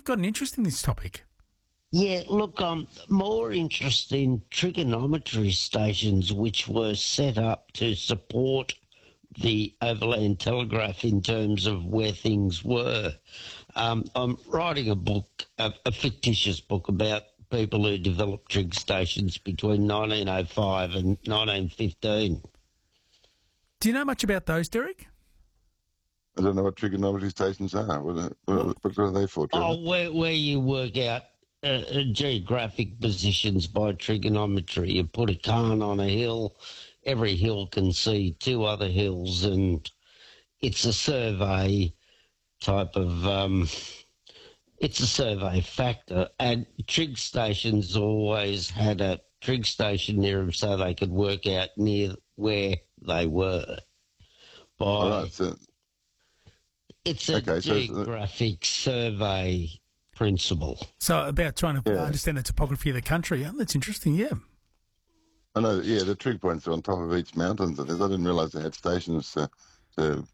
you've got an interest in this topic. Yeah, look, I'm more interested in trigonometry stations which were set up to support the overland telegraph in terms of where things were. I'm writing a book, a fictitious book about people who developed trig stations between 1905 and 1915. Do you know much about those, Derek? I don't know what trigonometry stations are. What are they for, Trevor? Oh, where you work out geographic positions by trigonometry. You put a cone on a hill, every hill can see two other hills, and it's a survey type of, it's a survey factor. And trig stations always had a trig station near them so they could work out near where they were. All right, so it's a geographic survey principle. So about trying to understand the topography of the country. Yeah, that's interesting, yeah. I know, the trig points are on top of each mountain. I didn't realise they had stations to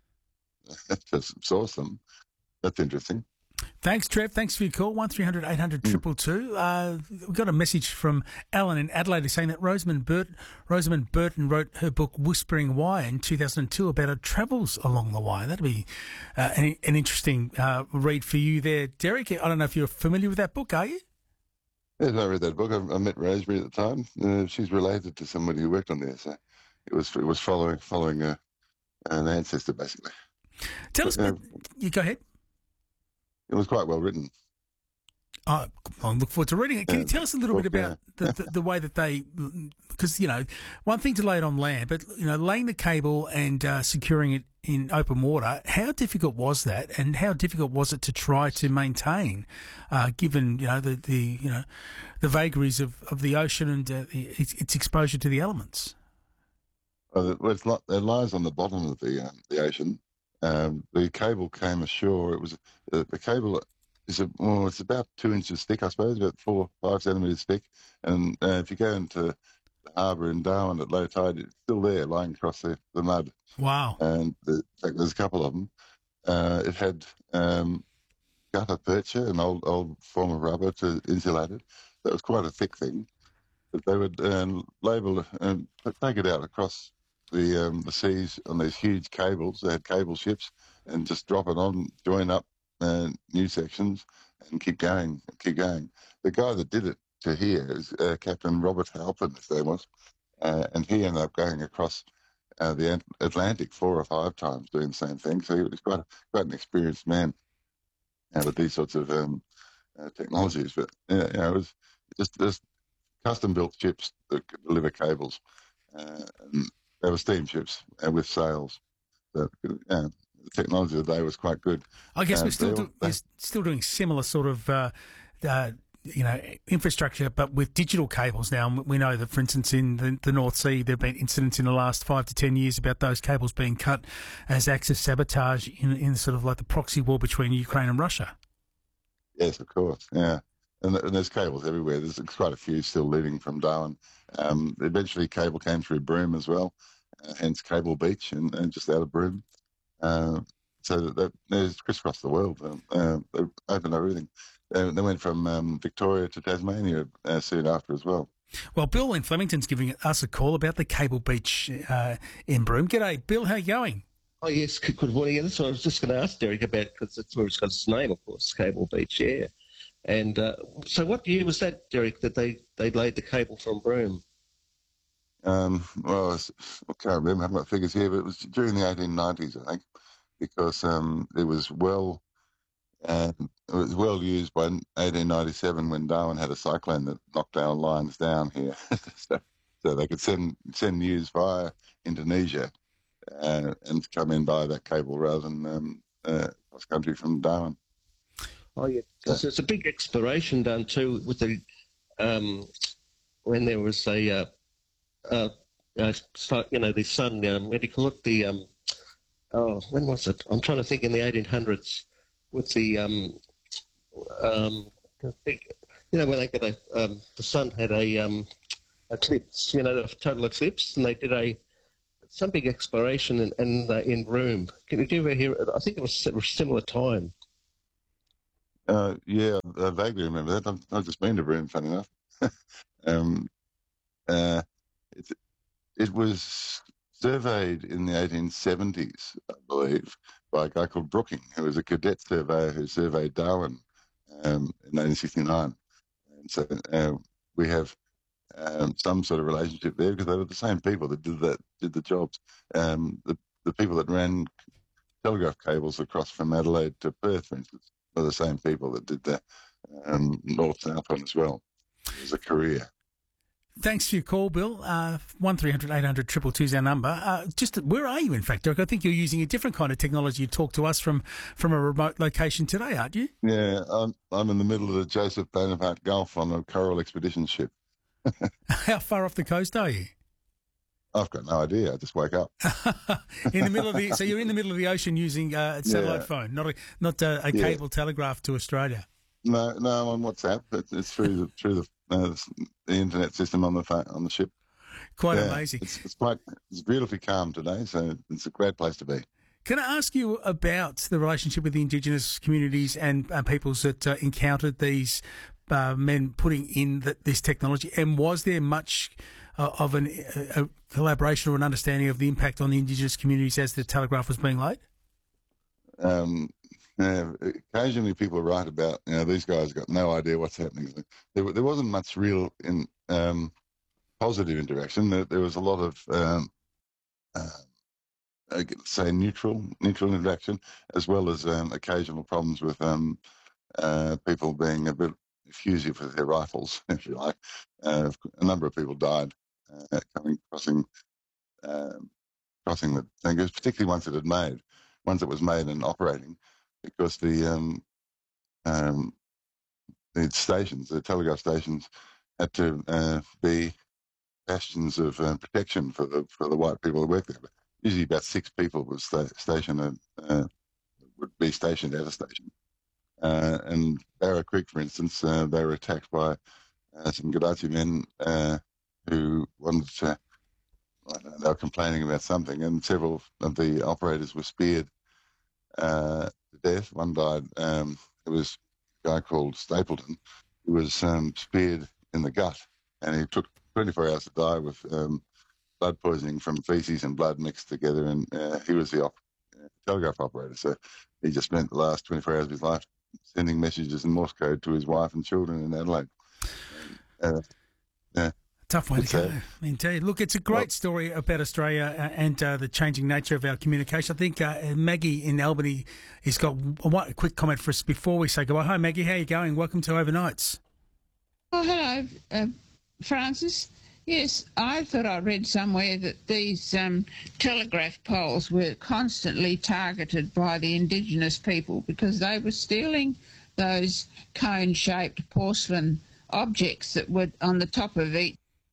source them. That's interesting. Thanks, Trev. Thanks for your call. 1300 800 222. We got a message from Alan in Adelaide who's saying that Rosamund Burton wrote her book Whispering Wye in 2002 about her travels along the Wye. That'd be an interesting read for you there, Derek. I don't know if you're familiar with that book, are you? Yes, I read that book. I met Rosemary at the time. She's related to somebody who worked on there, so it was following an ancestor basically. Tell us. You go ahead. It was quite well written. I look forward to reading it. Can you tell us a little bit about the way that they, because, one thing to lay it on land, but, laying the cable and securing it in open water, how difficult was that, and how difficult was it to try to maintain, given, the vagaries of the ocean and its exposure to the elements? Well, it lies on the bottom of the ocean. The cable came ashore. It was the cable is it's about 2 inches thick, I suppose, about 4 or 5 centimetres thick. And if you go into the harbour in Darwin at low tide, it's still there, lying across the mud. Wow! And in fact, there's a couple of them. It had gutta percha, an old form of rubber to insulate it. That was quite a thick thing. But they would label and take it out across the seas on these huge cables. They had cable ships, and just drop it on, join up new sections, and keep going. The guy that did it to here is Captain Robert Halpin, his name was, and he ended up going across the Atlantic 4 or 5 times doing the same thing. So he was quite an experienced man with these sorts of technologies. But it was just custom built ships that could deliver cables. And they were steamships with sails. The technology of the day was quite good. I guess we're still doing similar sort of, infrastructure, but with digital cables now. We know that, for instance, in the North Sea, there have been incidents in the last 5 to 10 years about those cables being cut as acts of sabotage in sort of like the proxy war between Ukraine and Russia. Yes, of course, yeah. And there's cables everywhere. There's quite a few still leading from Darwin. Eventually, cable came through Broome as well, hence Cable Beach and just out of Broome. So that there's crisscross the world. They opened everything. They went from Victoria to Tasmania soon after as well. Well, Bill in Flemington's giving us a call about the Cable Beach in Broome. G'day, Bill. How are you going? Oh, yes. Good morning. Yeah, that's what I was just going to ask Derek about, because that's where it's got its name, of course, Cable Beach, yeah. And so what year was that, Derek, that they laid the cable from Broome? Well, I can't remember. I haven't got figures here, but it was during the 1890s, I think, because it was well used by 1897 when Darwin had a cyclone that knocked our lines down here, so they could send news via Indonesia and come in by that cable rather than cross country from Darwin. Oh yeah, because there's a big exploration done too with the when there was a the sun. What do you call it? The when was it? I'm trying to think. In the 1800s, with the when they got the sun had a eclipse. A total eclipse, and they did some big exploration in Broome. Can you ever hear? I think it was a similar time. Yeah, I vaguely remember that. I've just been to Broome, funny enough. um, uh, it, it was surveyed in the 1870s, I believe, by a guy called Brooking, who was a cadet surveyor who surveyed Darwin in 1869. And so we have some sort of relationship there because they were the same people that did the jobs. The people that ran telegraph cables across from Adelaide to Perth, for instance, were the same people that did the north-south one as well. It was a career. Thanks for your call, Bill. 1300 800 222 is our number. Where are you, in fact, Derek? I think you're using a different kind of technology to talk to us from a remote location today, aren't you? Yeah, I'm in the middle of the Joseph Bonaparte Gulf on a coral expedition ship. How far off the coast are you? I've got no idea. I just woke up. In the middle of so you're in the middle of the ocean using a satellite phone, not a cable telegraph to Australia. No, I'm on WhatsApp. It's through the internet system on the ship. Quite amazing. It's beautifully calm today, so it's a great place to be. Can I ask you about the relationship with the Indigenous communities and peoples that encountered these men putting in this technology? And was there much of a collaboration or an understanding of the impact on the Indigenous communities as the telegraph was being laid? Occasionally people write about, these guys got no idea what's happening. There wasn't much real positive interaction. There was a lot of, say, neutral interaction, as well as occasional problems with people being a bit effusive with their rifles, if you like. A number of people died crossing the thing, particularly ones that was made and operating, because the stations, the telegraph stations, had to be bastions of protection for the white people that work there. But usually, about 6 people would be stationed at a station. And Barrow Creek, for instance, they were attacked by some Gadachi men who wanted to. They were complaining about something, and several of the operators were speared to death. One died. It was a guy called Stapleton who was speared in the gut, and he took 24 hours to die with blood poisoning from feces and blood mixed together, and he was the telegraph operator. So he just spent the last 24 hours of his life sending messages in Morse code to his wife and children in Adelaide. Tough way to go, indeed. Look, it's a great story about Australia and the changing nature of our communication. I think Maggie in Albany has got a quick comment for us before we say goodbye. Hi, Maggie. How are you going? Welcome to Overnights. Oh, hello, Francis. Yes, I thought I read somewhere that these telegraph poles were constantly targeted by the Indigenous people because they were stealing those cone-shaped porcelain objects that were on the top of each.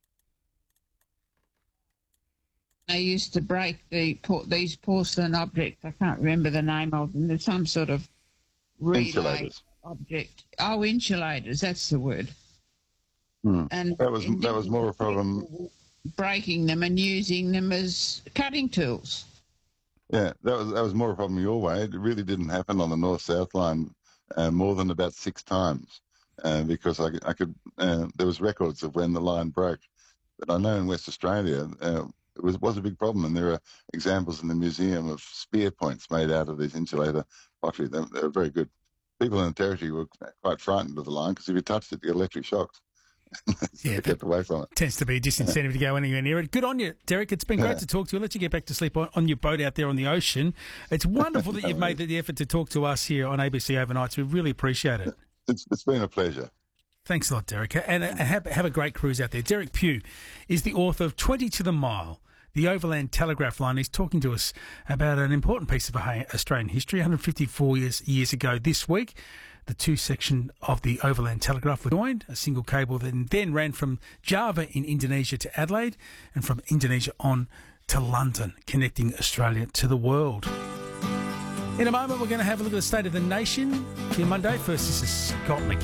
They used to break these porcelain objects. I can't remember the name of them. There's some sort of relay object. Oh, insulators. That's the word. And that was more a problem. Breaking them and using them as cutting tools. Yeah, that was more a problem your way. It really didn't happen on the north-south line more than about 6 times because I could. There was records of when the line broke, but I know in West Australia. It was a big problem, and there are examples in the museum of spear points made out of this insulator pottery. They were very good. People in the territory were quite frightened of the line because if you touched it, you get electric shocks. So kept away from it. Tends to be a disincentive to go anywhere near it. Good on you, Derek. It's been great to talk to you. I'll let you get back to sleep on your boat out there on the ocean. It's wonderful that you've made the effort to talk to us here on ABC Overnights. We really appreciate it. It's been a pleasure. Thanks a lot, Derek. And have a great cruise out there. Derek Pugh is the author of 20 to the Mile, the Overland Telegraph Line. He's talking to us about an important piece of Australian history. 154 years ago this week, the 2-section of the Overland Telegraph was joined, a single cable that then ran from Java in Indonesia to Adelaide and from Indonesia on to London, connecting Australia to the world. In a moment, we're going to have a look at the state of the nation for your Monday. First, this is Scott McKenna.